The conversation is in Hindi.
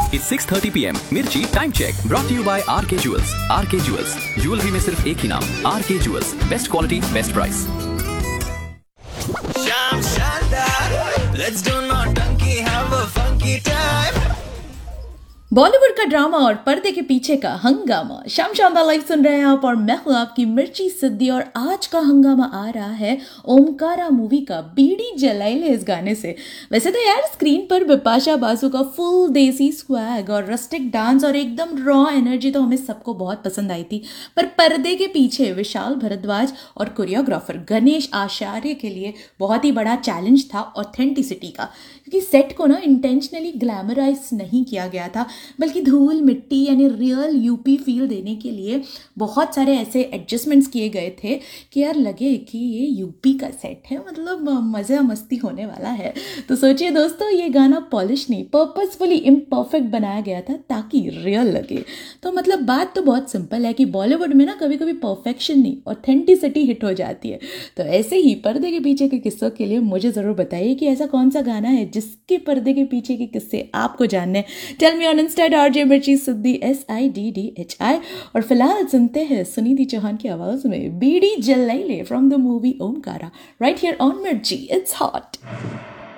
It's 6:30 p.m. Mirchi time check brought to you by RK Jewels. RK Jewels, jewellery में सिर्फ एक ही नाम, RK Jewels. Best quality, best price. Sham Shandar, let's do naughty, have a funky time. Bollywood का ड्रामा और पर्दे के पीछे का हंगामा। शाम शानदार लाइव सुन रहे हैं आप और मैं हूं आपकी मिर्ची सिद्धि। और आज का हंगामा आ रहा है ओमकारा मूवी का बीड़ी जलाइले इस गाने से। वैसे तो यार स्क्रीन पर बिपाशा बासु का फुल देसी स्वैग और रस्टिक डांस और एकदम रॉ एनर्जी तो हमें सबको बहुत पसंद आई थी, पर पर्दे के पीछे विशाल भारद्वाज और कोरियोग्राफर गणेश आचार्य के लिए बहुत ही बड़ा चैलेंज था ऑथेंटिसिटी का, क्योंकि सेट को ना इंटेंशनली ग्लैमराइज नहीं किया गया था, बल्कि धूल मिट्टी यानी रियल यूपी फील देने के लिए बहुत सारे ऐसे एडजस्टमेंट्स किए गए थे कि यार लगे कि ये यूपी का सेट है, मतलब मज़ा मस्ती होने वाला है। तो सोचिए दोस्तों, ये गाना पॉलिश नहीं, पर्पसफुली इम्परफेक्ट बनाया गया था ताकि रियल लगे। तो मतलब बात तो बहुत सिंपल है कि बॉलीवुड में ना कभी कभी परफेक्शन नहीं, ऑथेंटिसिटी हिट हो जाती है। तो ऐसे ही पर्दे के पीछे के किस्सों के लिए मुझे ज़रूर बताइए कि ऐसा कौन सा गाना है जिसके पर्दे के पीछे के किस्से आपको जानने। Tell me on Insta RJ मिर्ची सिद्धि SIDDHI। और फिलहाल सुनते हैं सुनिधि चौहान की आवाज में बीड़ी जलाइले from the movie Omkara, right here on मिर्ची। It's hot.